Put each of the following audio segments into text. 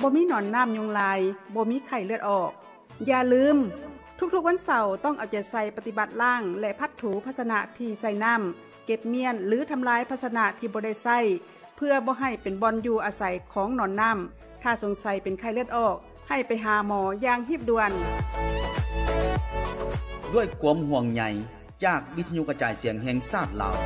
บ่มีหนอนน้ำยุงลายบ่มีไข้เลือดออกอย่าลืมทุกๆวันเสาร์ต้องเอาใจใส่ปฏิบัติล้างและพัดถูภาชนะที่ใส่น้ำเก็บเมียนหรือทำลายภาชนะที่บ่ได้ใส่เพื่อบ่ให้เป็นบ่อนอยู่อาศัยของหนอนน้ำถ้าสงสัยเป็นไข้เลือดออกให้ไปหาหมออย่างรีบด่วนด้วยความห่วงใยจากวิทยุกระจายเสียงแห่งชาติลาว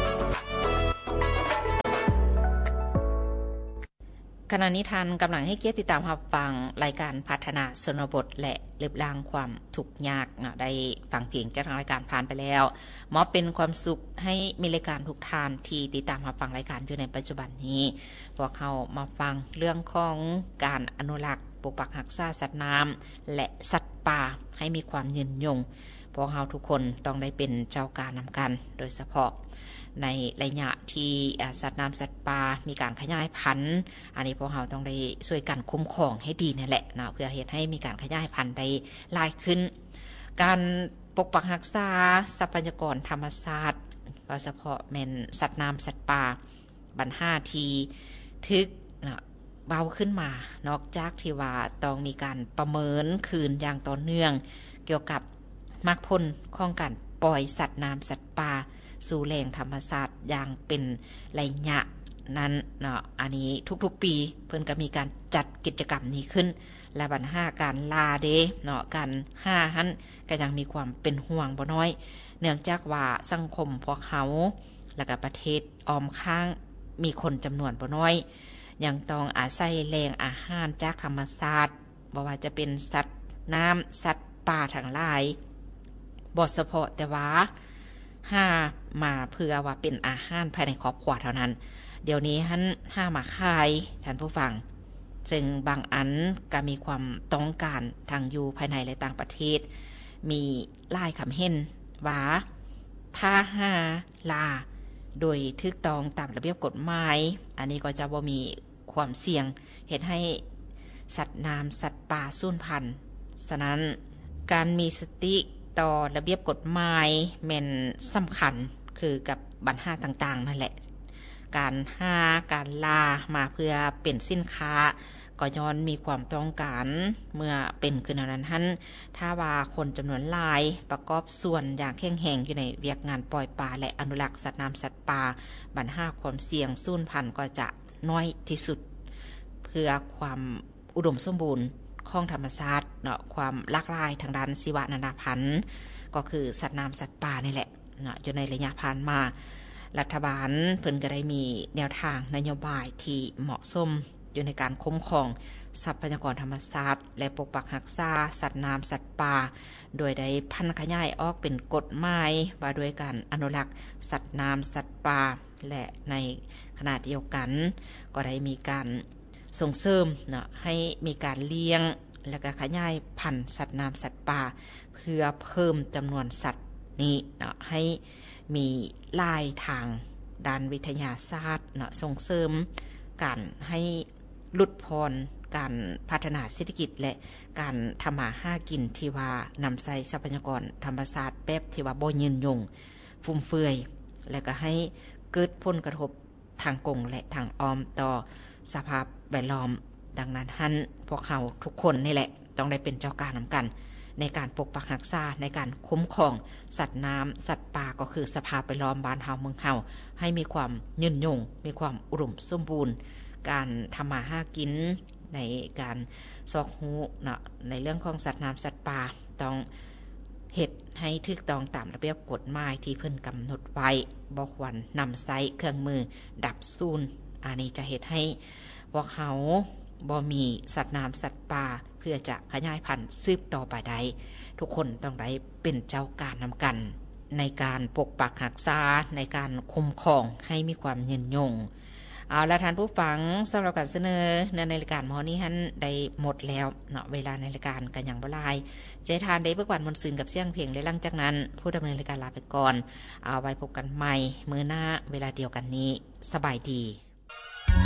ขณะนี้ท่านกำลังให้เกียรติติดตามรับฟังรายการพัฒนาชนบทและลดละความทุกข์ยากได้ฟังเพลงจากทางรายการผ่านไปแล้วมอบเป็นความสุขให้มีรายการทุกท่านที่ติดตามรับฟังรายการอยู่ในปัจจุบันนี้พวกเขามาฟังเรื่องของการอนุรักษ์ปกปักรักษาสัตว์น้ำและสัตว์ป่าให้มีความยืนยงพวกเราทุกคนต้องได้เป็นเจ้าการนำกันโดยเฉพาะในระยะที่สัตว์น้ำสัตว์ป่ามีการขยายพันธุ์อันนี้พวกเราต้องได้ช่วยกันคุ้มครองให้ดีนั่นแหละนะเพื่อเฮ็ดให้มีการขยายพันธุ์ได้หลายขึ้นการปกปักรักษาทรัพยากรธรรมชาติโดยเฉพาะแม่นสัตว์น้ำสัตว์ป่าบรรหาที่ทึกเบาขึ้นมานอกจากที่ว่าต้องมีการประเมินคืนอย่างต่อเนื่องเกี่ยวกับมรรคผลของการปล่อยสัตว์น้ำสัตว์ป่าสู่แหล่งธรรมชาติอย่างเป็นระยะนั้นเนาะอันนี้ทุกๆปีเพิ่นก็มีการจัดกิจกรรมนี้ขึ้นและบรรหาการลาเดเนาะการห้าหันก็ยังมีความเป็นห่วงบ่น้อยเนื่องจากว่าสังคมพวกเขาและก็ประเทศออมข้างมีคนจำนวนบ่น้อยยังต้องอาศัยแหล่งอาหารจากธรรมชาติบ่ว่าจะเป็นสัตว์น้ำสัตว์ป่าทั้งหลายบ่เฉพาะแต่ว่าห้ามาเพื่อว่าเป็นอาหารภายในครอบครัวเท่านั้นเดี๋ยวนี้ห้ามาขายท่านผู้ฟังซึ่งบางอันก็มีความต้องการทางอยู่ภายในและต่างประเทศมีหลายคำเห็นว่าถ้าห้าลาโดยถูกต้องตามระเบียบกฎหมายอันนี้ก็จะบ่มีความเสี่ยงเฮ็ดให้สัตว์น้ำสัตว์ป่าสูญพันธุ์ฉะนั้นการมีสติต่อระเบียบกฎหมายแม่นสำคัญคือกับปัญหาต่างๆนั่นแหละการห้าการลามาเพื่อเป็นสินค้าก็ย้อนมีความต้องการเมื่อเป็นขึ้นนั้นถ้าว่าคนจำนวนหลายประกอบส่วนอย่างแข็งแรงอยู่ในเวียกงานปล่อยปลาและอนุรักษ์สัตว์น้ำสัตว์ป่าปัญหาความเสี่ยงสูญพันธุ์ก็จะน้อยที่สุดเพื่อความอุดมสมบูรณ์ของธรรมชาติเนาะความหลากหลายทางด้านชีวนานาพันธุ์ก็คือสัตว์น้ำสัตว์ป่านี่แหละเนาะอยู่ในระยะผ่านมารัฐบาลเพิ่นก็ได้มีแนวทางนโยบายที่เหมาะสมอยู่ในการคุ้มครองทรัพยากรธรรมชาติและปกปักรักษาสัตว์น้ำสัตว์ป่าโดยได้พันขยายออกเป็นกฎหมายว่าด้วยการอนุรักษ์สัตว์น้ำสัตว์ป่าและในขณะเดียวกันก็ได้มีการส่งเสริมเนาะให้มีการเลี้ยงและก็ขยายพันธุ์สัตว์น้ำสัตว์ป่าเพื่อเพิ่มจำนวนสัตว์นี้เนาะให้มีหลายทางด้านวิทยาศาสตร์เนาะส่งเสริมการให้ลดพรการพัฒนาเศรษฐกิจและการทำมาหากินที่ว่านำใส่ทรัพยากรธรรมชาติแบบที่ว่าบ่ยืนยงฟุ่มเฟือยและก็ให้เกิดผลกระทบทางกงและทางอ้อมต่อสภาพแวดล้อมดังนั้นพวกเขาทุกคนนี่แหละต้องได้เป็นเจ้าการนำกันในการปกปักรักษาในการคุ้มครองสัตว์น้ำสัตว์ป่าก็คือสภาพแวดล้อมบ้านเฮาเมืองเฮาให้มีความยืนยงมีความอุดมสมบูรณ์การทำมาหากินในการซอกหูเนาะในเรื่องของสัตว์น้ำสัตว์ป่าต้องเฮ็ดให้ถูกต้องตามระเบียบกฎหมายที่เพิ่นกำหนดไว้บ่ควรนำใช้เครื่องมือดับสูญอันนี้จะเฮ็ดให้พวกเขาบ่มีสัตว์น้ำสัตว์ป่าเพื่อจะขยายพันธุ์สืบต่อไปได้ทุกคนต้องได้เป็นเจ้าการนำกันในการปกปักรักษาในการคุ้มครองให้มีความยืนยงเอาละท่านผู้ฟังสำหรับการเสนอในรายการหมอนี้ได้หมดแล้วเนาะเวลาในรายการกันอย่างบ่หลายเจทานได้เบิกวันมนต์ซื่นกับเสียงเพลงและหลังจากนั้นผู้ดำเนินรายการลาไปก่อนเอาไว้พบกันใหม่มื้อหน้าเวลาเดียวกันนี้สบายดี